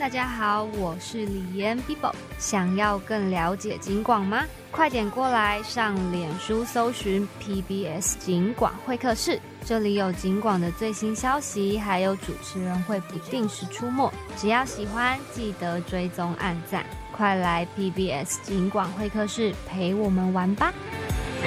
大家好，我是李妍 Bibo。想要更了解警广吗？快点过来上脸书搜寻 PBS 警广会客室，这里有警广的最新消息，还有主持人会不定时出没。只要喜欢，记得追踪按赞，快来 PBS 警广会客室陪我们玩吧。